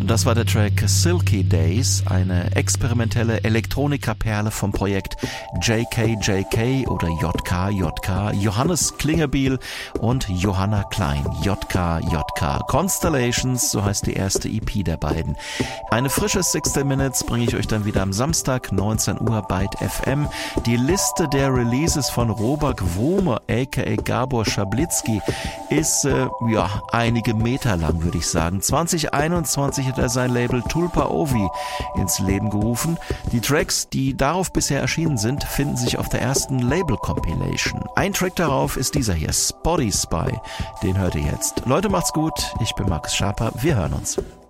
Und das war der Track Silky Days, eine experimentelle Elektronika-Perle vom Projekt JKJK oder JKJK, Johannes Klingebiel und Johanna Klein, JKJK. Constellations, so heißt die erste EP der beiden. Eine frische 60 Minutes bringe ich euch dann wieder am Samstag, 19 Uhr, Byte FM. Die Liste der Releases von Robert Wome, a.k.a. Gabor Schablitzky, ist einige Meter lang, würde ich sagen. 2021 hat er sein Label Tulpa Ovi ins Leben gerufen. Die Tracks, die darauf bisher erschienen sind, finden sich auf der ersten Label-Compilation. Ein Track darauf ist dieser hier, Spotty Spy. Den hört ihr jetzt. Leute, macht's gut. Ich bin Markus Schaper. Wir hören uns.